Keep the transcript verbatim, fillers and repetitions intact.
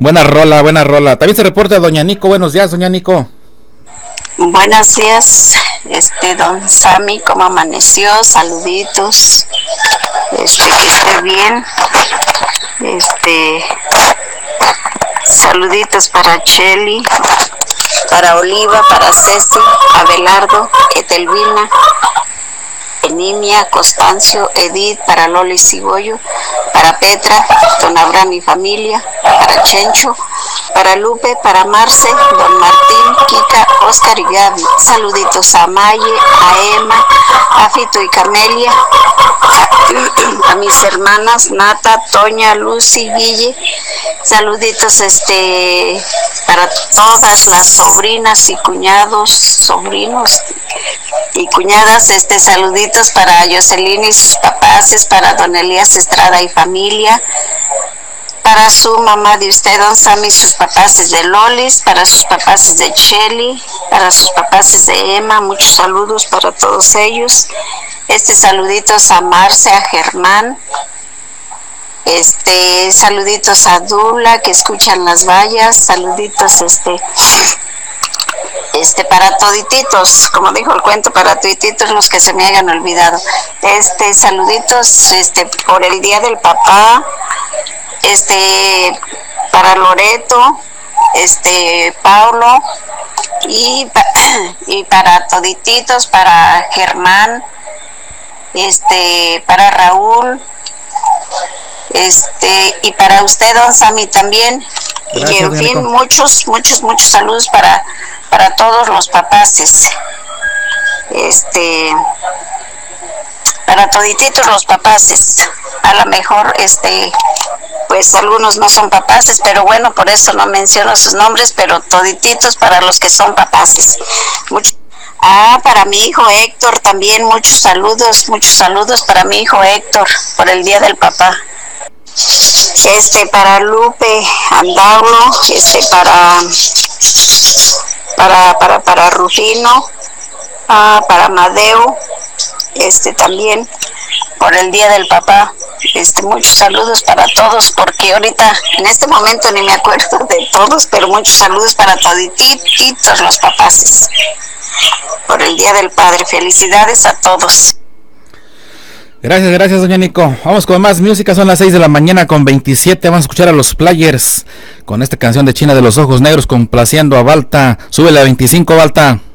Buena rola, buena rola. También se reporta doña Nico. Buenos días, doña Nico. Buenos días, este don Sammy, ¿cómo amaneció? Saluditos, este, que esté bien, este, saluditos para Cheli, para Oliva, para Ceci, Abelardo, Etelvina, Enimia, Constancio, Edith, para Loli Cigoyo, para Petra, don Abraham y familia, para Chencho, para Lupe, para Marce, don Martín, Kika, Oscar y Gaby. Saluditos a Maye, a Emma, a Fito y Camelia, a, a mis hermanas Nata, Toña, Lucy, Guille. Saluditos este para todas las sobrinas y cuñados, sobrinos y cuñadas, este saluditos para Jocelyn y sus papás, para don Elías Estrada y familia, para su mamá de usted, don Sammy, sus papás de Lolis, para sus papás de Cheli, para sus papás de Emma, muchos saludos para todos ellos. Este saluditos a Marce, a Germán, este saluditos a Dula que escuchan las vallas, saluditos este este para todititos, como dijo el cuento, para todititos los que se me hayan olvidado. Este saluditos este por el día del papá, este para Loreto, este Paulo y y para todititos, para Germán, este para Raúl, este y para usted, don Sammy, también. Gracias, y en fin, Nico. muchos muchos muchos saludos para para todos los papaces, este para todititos los papaces. A lo mejor este pues algunos no son papaces, pero bueno, por eso no menciono sus nombres, pero todititos para los que son papaces. Mucho. Ah, para mi hijo Héctor también, muchos saludos, muchos saludos para mi hijo Héctor por el día del papá. Este para Lupe Andauro, este para para para para Rufino, ah, para Madeo, este también por el día del papá. Este muchos saludos para todos, porque ahorita en este momento ni me acuerdo de todos, pero muchos saludos para todititos los papaces por el día del padre. Felicidades a todos. Gracias, gracias, doña Nico. Vamos con más música, son las seis de la mañana con veintisiete. Vamos a escuchar a los Players con esta canción de China de los Ojos Negros, complaciendo a Balta. Súbele a veinticinco, Balta.